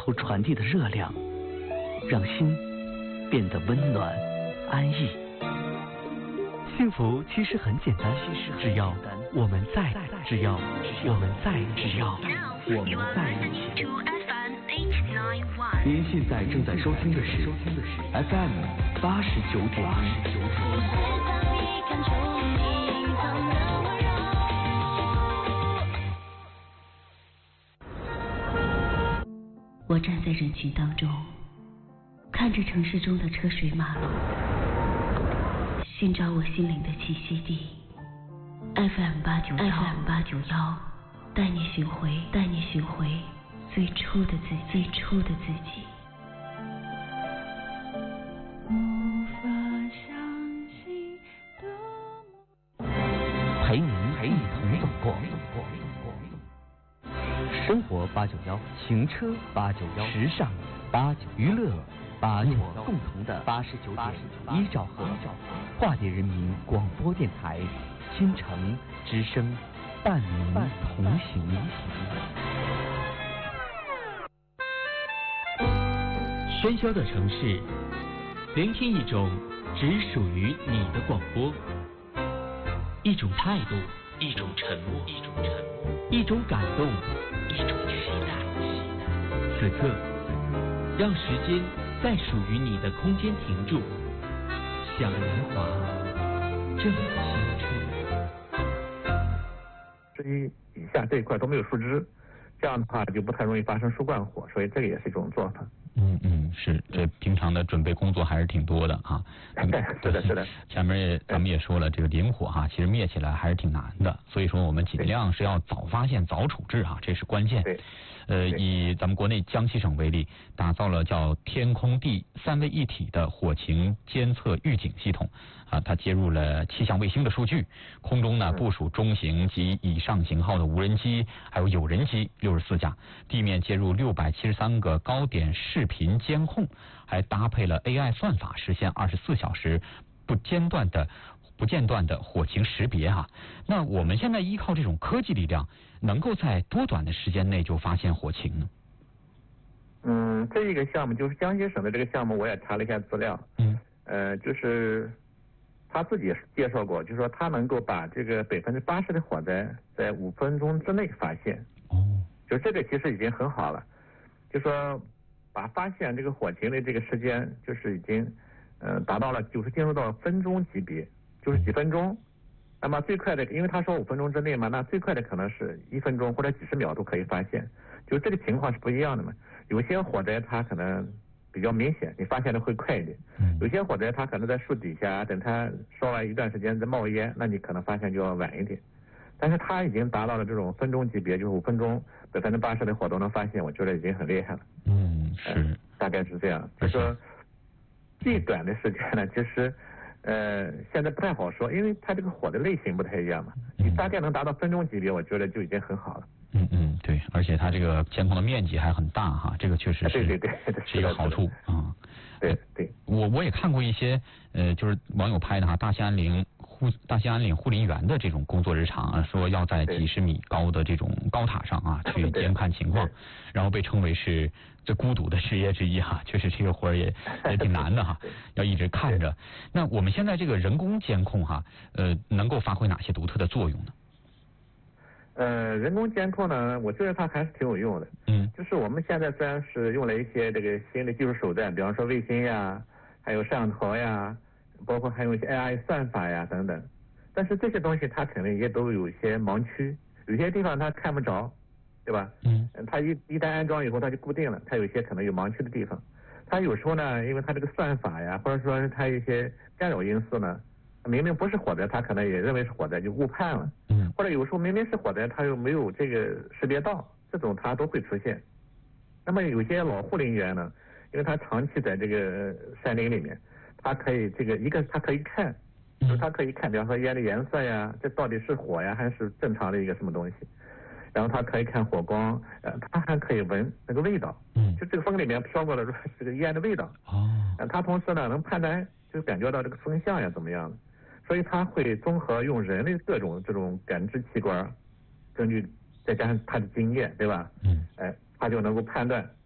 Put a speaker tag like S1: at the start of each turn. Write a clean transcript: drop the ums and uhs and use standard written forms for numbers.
S1: 头传递的热量，让心变得温暖安逸。幸福其实很简单，只要我们在，只要我们在一起。您现在正在收听的是 FM 89.1。
S2: 我站在人群当中，看着城市中的车水马龙，寻找我心灵的栖息地。FM 891，带你寻回最初的自己。
S1: 陪您一同走过。生活891，行车891，时尚891，娱乐891，共同的89.1兆赫，化蝶人民广播电台，新城之声，伴您同行。喧嚣的城市，聆听一种只属于你的广播，一种态度，一种沉默，一种感动，一种期待。此刻，让时间在属于你的空间停住，向年华正青春。
S3: 至于以下这一块都没有树枝，这样的话就不太容易发生树冠火，所以这个也是一种做法。
S4: 是，这平常的准备工作还是挺多的啊。
S3: 是的。
S4: 前面咱们也说了，这个林火哈，其实灭起来还是挺难的，所以说我们尽量是要早发现、早处置啊，这是关键。以咱们国内江西省为例，打造了叫天空地3位一体的火情监测预警系统啊，它接入了气象卫星的数据，空中呢部署中型及以上型号的无人机，还有有人机64架，地面接入673个高点视频监控，还搭配了 AI 算法，实现24小时不间断的火情识别哈。那我们现在依靠这种科技力量，能够在多短的时间内就发现火情呢？
S3: 这一个项目就是江西省的这个项目，我也查了一下资料。就是他自己介绍过，就是说他能够把这个80%的火灾在5分钟之内发现。就这个其实已经很好了，就说把发现这个火情的这个时间，就是已经达到了进入到分钟级别，就是几分钟。那么最快的，因为他说5分钟之内嘛，那最快的可能是1分钟或者几十秒都可以发现，就这个情况是不一样的嘛。有些火灾它可能比较明显，你发现的会快一点；有些火灾它可能在树底下，等它烧完一段时间再冒烟，那你可能发现就要晚一点。但是它已经达到了这种分钟级别，就是5分钟80%的火都能发现，我觉得已经很厉害了。
S4: 是，
S3: 大概是这样。就说最短的时间呢，其实现在不太好说，因为它这个火的类型不太一样嘛。你大概能达到分钟级别，我觉得就已经很好了。
S4: 对，而且它这个监控的面积还很大哈，这个确实是是一个好处啊。
S3: 对，
S4: 我也看过一些就是网友拍的哈，大兴安岭护林员的这种工作日常啊，说要在几十米高的这种高塔上啊去监看情况，然后被称为是最孤独的职业之一哈，确实这个活儿也挺难的哈，要一直看着。那我们现在这个人工监控哈，能够发挥哪些独特的作用呢？
S3: 人工监控呢，我觉得它还是挺有用的。就是我们现在虽然是用了一些这个新的技术手段，比方说卫星呀，还有摄像头呀，包括还有一些 AI 算法呀等等，但是这些东西它肯定也都有一些盲区，有些地方它看不着，对吧？它一旦安装以后它就固定了，它有些可能有盲区的地方。它有时候呢，因为它这个算法呀，或者说它一些干扰因素呢，明明不是火灾，它可能也认为是火灾，就误判了。或者有时候明明是火灾，它又没有这个识别到，这种它都会出现。那么有些老护林员呢，因为他长期在这个山林里面，他可以他可以看，就是他可以看，比方说烟的颜色呀，这到底是火呀还是正常的一个什么东西。然后他可以看火光，他还可以闻那个味道，就这个风里面飘过来这个烟的味道。他同时呢能判断，就感觉到这个风向呀怎么样的。所以他会综合用人类各种这种感知器官，根据再加上他的经验，对吧？他就能够判断